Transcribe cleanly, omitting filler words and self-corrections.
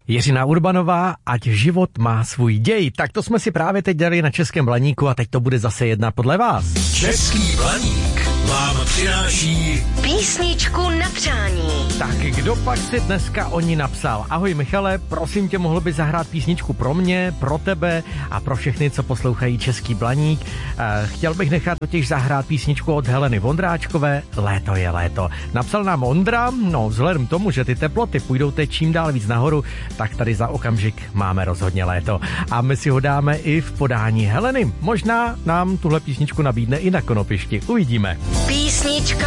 Jiřina Urbanová, ať život má svůj děj. Tak to jsme si právě teď dali na Českém Blaníku a teď to bude zase jedna podle vás. Český Blaník vám přináší písničku na přání. Tak kdo pak si dneska o ní napsal? Ahoj Michale, prosím tě, mohl by zahrát písničku pro mě, pro tebe a pro všechny, co poslouchají Český Blaník. Chtěl bych nechat totiž zahrát písničku od Heleny Vondráčkové, Léto je léto. Napsal nám Ondra, no vzhledem k tomu, že ty teploty půjdou teď čím dál víc nahoru, tak tady za okamžik máme rozhodně léto. A my si ho dáme i v podání Heleny. Možná nám tuhle písničku nabídne i na konopišti. Uvidíme. Písnička